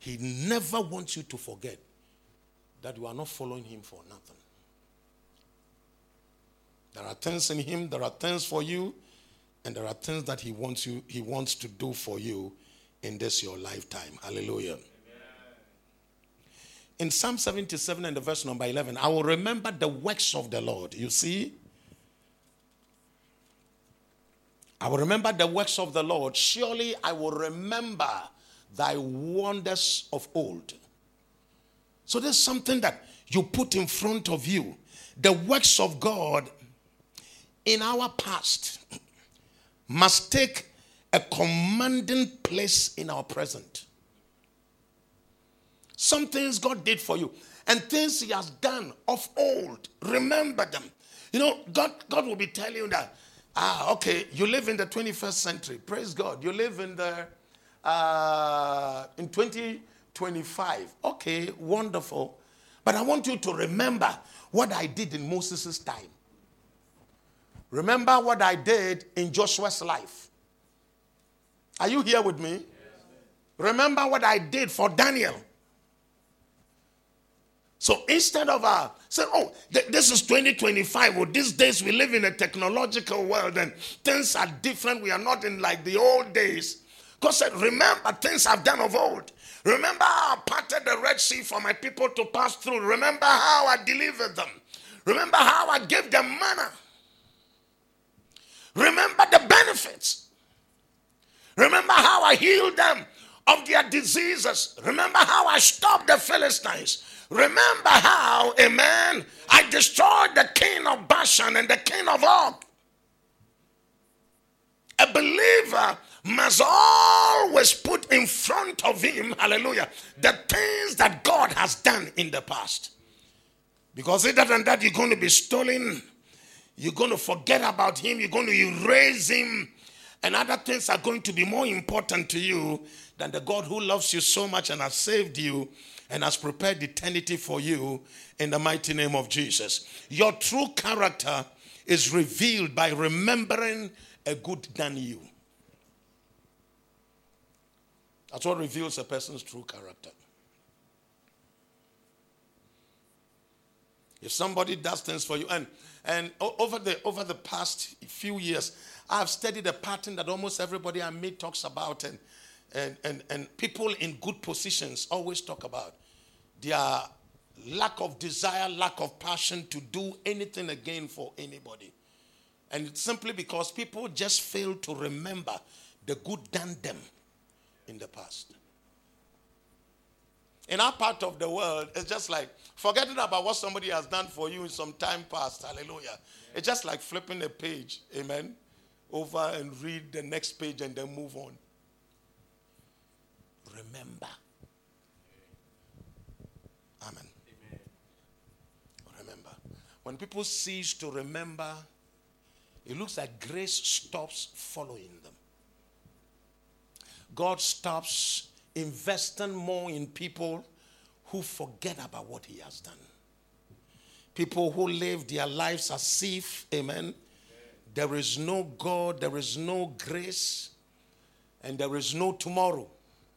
He never wants you to forget that you are not following him for nothing. There are things in him, there are things for you, and there are things that he wants to do for you in this your lifetime. Hallelujah. Amen. In Psalm 77 and the verse number 11, I will remember the works of the Lord. You see? I will remember the works of the Lord. Surely I will remember thy wonders of old. So there's something that you put in front of you. The works of God in our past must take a commanding place in our present. Some things God did for you and things he has done of old. Remember them. You know, God will be telling you that, okay, you live in the 21st century. Praise God. You live in in 2025. Okay, wonderful. But I want you to remember what I did in Moses' time. Remember what I did in Joshua's life. Are you here with me? Yes. Remember what I did for Daniel. So instead of saying, this is 2025, or these days we live in a technological world and things are different. We are not in like the old days. God said, remember things I've done of old. Remember how I parted the Red Sea for my people to pass through. Remember how I delivered them. Remember how I gave them manna. Remember the benefits. Remember how I healed them of their diseases. Remember how I stopped the Philistines. Remember how, amen, I destroyed the king of Bashan and the king of Og. A believer must always put in front of him, hallelujah, the things that God has done in the past. Because other than that, you're going to be stolen. You're going to forget about him. You're going to erase him. And other things are going to be more important to you than the God who loves you so much and has saved you and has prepared eternity for you in the mighty name of Jesus. Your true character is revealed by remembering a good done you. That's what reveals a person's true character. If somebody does things for you, and over the past few years, I've studied a pattern that almost everybody I meet talks about, and people in good positions always talk about their lack of desire, lack of passion to do anything again for anybody. And it's simply because people just fail to remember the good done them in the past. In our part of the world, it's just like forgetting about what somebody has done for you in some time past. Hallelujah. Yeah. It's just like flipping a page, amen, over and read the next page and then move on. Remember. Amen. Amen. Remember. When people cease to remember, it looks like grace stops following them. God stops investing more in people who forget about what he has done. People who live their lives as if, amen, there is no God, there is no grace, and there is no tomorrow.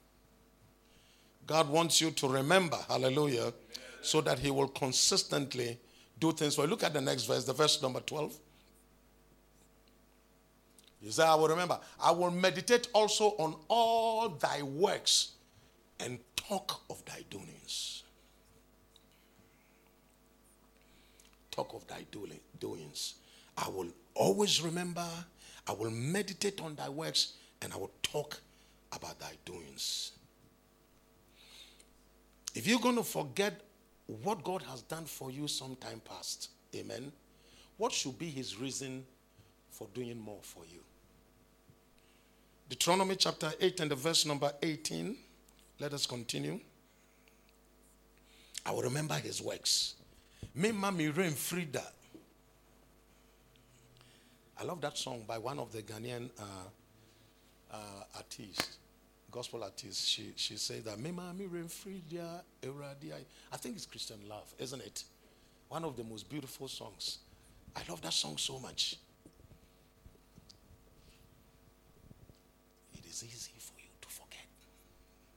God wants you to remember, hallelujah, so that he will consistently do things for you. Look at the next verse, the verse number 12. He said, I will remember. I will meditate also on all thy works and talk of thy doings. Talk of thy doings. I will always remember. I will meditate on thy works and I will talk about thy doings. If you're going to forget what God has done for you some time past, amen, what should be his reason for doing more for you? Deuteronomy chapter 8 and the verse number 18. Let us continue. I will remember his works. Me mami rain Frida. I love that song by one of the Ghanaian artists, gospel artists. She said that me mami rain Frida Eradia. I think it's Christian Love, isn't it? One of the most beautiful songs. I love that song so much. It is easy.